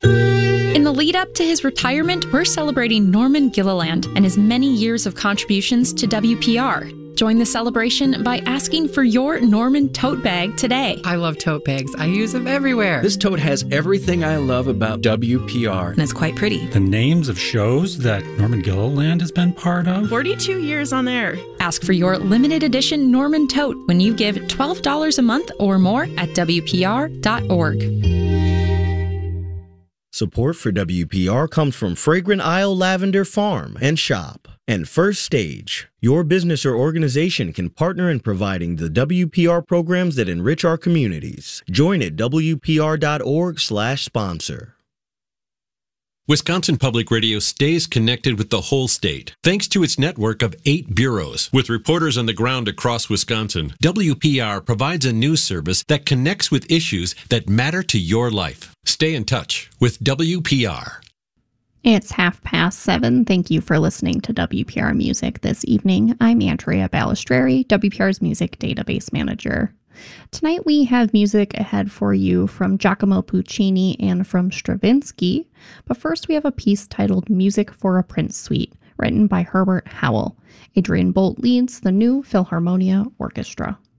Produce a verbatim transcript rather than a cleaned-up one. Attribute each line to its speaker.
Speaker 1: In the lead up to his retirement, we're celebrating Norman Gilliland and his many years of contributions to W P R. Join the celebration by asking for your Norman tote bag today.
Speaker 2: I love tote bags. I use them everywhere.
Speaker 3: This tote has everything I love about W P R.
Speaker 1: And it's quite pretty.
Speaker 4: The names of shows that Norman Gilliland has been part of.
Speaker 5: forty-two years on there.
Speaker 1: Ask for your limited edition Norman tote when you give twelve dollars a month or more at W P R dot org.
Speaker 6: Support for W P R comes from Fragrant Isle Lavender Farm and Shop and First Stage. Your business or organization can partner in providing the W P R programs that enrich our communities. Join at W P R dot org slash sponsor.
Speaker 7: Wisconsin Public Radio stays connected with the whole state thanks to its network of eight bureaus. With reporters on the ground across Wisconsin, W P R provides a news service that connects with issues that matter to your life. Stay in touch with W P R.
Speaker 8: It's half past seven. Thank you for listening to W P R Music this evening. I'm Andrea Balistreri, W P R's Music Database Manager. Tonight we have music ahead for you from Giacomo Puccini and from Stravinsky, but first we have a piece titled Music for a Prince Suite, written by Herbert Howell. Adrian Bolt leads the New Philharmonia Orchestra.